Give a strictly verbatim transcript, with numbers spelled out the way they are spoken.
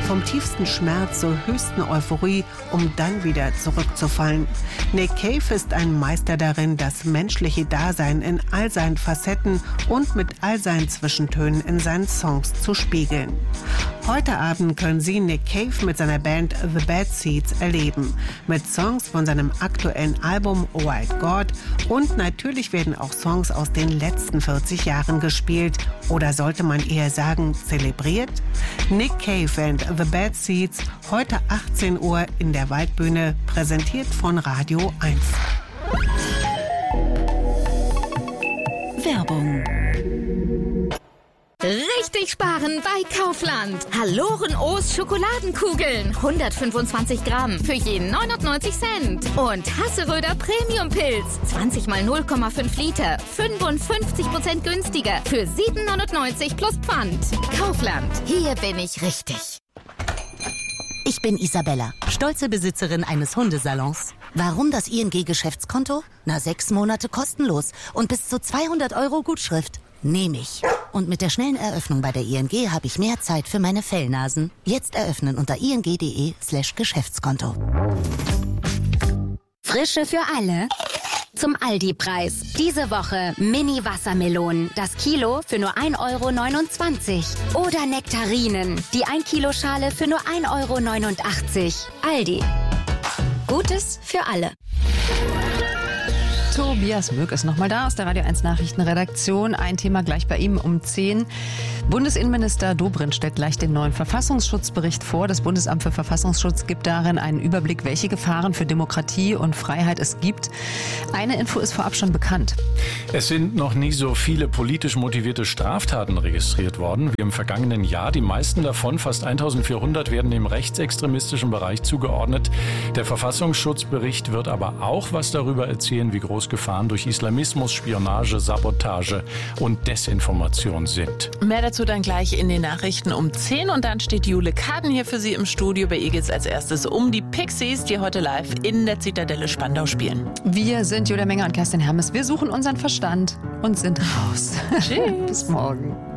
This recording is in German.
vom tiefsten Schmerz zur höchsten Euphorie, um dann wieder zurückzufallen. Nick Cave ist ein Meister darin, das menschliche Dasein in all seinen Facetten und mit all seinen Zwischentönen in seinen Songs zu spiegeln. Heute Abend können Sie Nick Cave mit seiner Band The Bad Seeds erleben. Mit Songs von seinem aktuellen Album White God und natürlich werden auch Songs aus den letzten vierzig Jahren gespielt. Oder sollte man eher sagen, zelebriert? Nick Cave and The Bad Seeds, heute achtzehn Uhr in der Waldbühne, präsentiert von Radio eins. Werbung. Richtig sparen bei Kaufland. Haloren O's Schokoladenkugeln. hundertfünfundzwanzig Gramm für je neunundneunzig Cent. Und Hasseröder Premium Pilz. zwanzig mal null Komma fünf Liter. fünfundfünfzig Prozent günstiger. Für sieben neunundneunzig plus Pfand. Kaufland. Hier bin ich richtig. Ich bin Isabella, stolze Besitzerin eines Hundesalons. Warum das I N G-Geschäftskonto? Na, sechs Monate kostenlos und bis zu zweihundert Euro Gutschrift. Nehme ich. Und mit der schnellen Eröffnung bei der I N G habe ich mehr Zeit für meine Fellnasen. Jetzt eröffnen unter ing.de slash Geschäftskonto. Frische für alle. Zum Aldi-Preis. Diese Woche Mini-Wassermelonen. Das Kilo für nur ein Euro neunundzwanzig. Oder Nektarinen. Die ein Kilo Schale für nur ein Euro neunundachtzig. Aldi. Gutes für alle. Tobias Möck ist nochmal da aus der Radio eins Nachrichtenredaktion. Ein Thema gleich bei ihm um zehn. Bundesinnenminister Dobrindt stellt gleich den neuen Verfassungsschutzbericht vor. Das Bundesamt für Verfassungsschutz gibt darin einen Überblick, welche Gefahren für Demokratie und Freiheit es gibt. Eine Info ist vorab schon bekannt. Es sind noch nie so viele politisch motivierte Straftaten registriert worden wie im vergangenen Jahr. Die meisten davon, fast eintausendvierhundert, werden dem rechtsextremistischen Bereich zugeordnet. Der Verfassungsschutzbericht wird aber auch was darüber erzählen, wie groß Gefahren durch Islamismus, Spionage, Sabotage und Desinformation sind. Mehr dazu dann gleich in den Nachrichten um zehn und dann steht Jule Kaden hier für Sie im Studio. Bei ihr geht es als erstes um die Pixies, die heute live in der Zitadelle Spandau spielen. Wir sind Julia Menger und Kerstin Hermes. Wir suchen unseren Verstand und sind raus. Tschüss. Bis morgen.